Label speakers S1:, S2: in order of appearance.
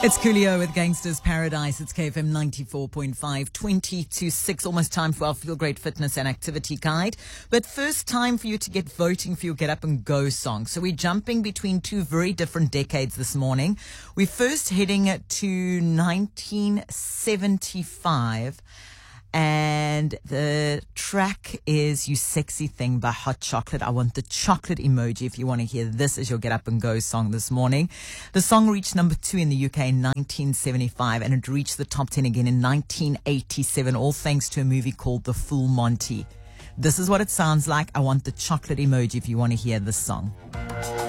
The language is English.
S1: It's Coolio with Gangster's Paradise. It's KFM 94.5, 20 to 6. Almost time for our Feel Great Fitness and Activity Guide. But first, time for you to get voting for your Get Up and Go song. So we're jumping between two very different decades this morning. We're first heading to 1975. And the track is You Sexy Thing by Hot Chocolate. I want the chocolate emoji if you want to hear this as your Get Up and Go song this morning. The song reached number 2 in the UK in 1975 and it reached the top 10 again in 1987, all thanks to a movie called The Full Monty. This is what it sounds like. I want the chocolate emoji if you want to hear this song.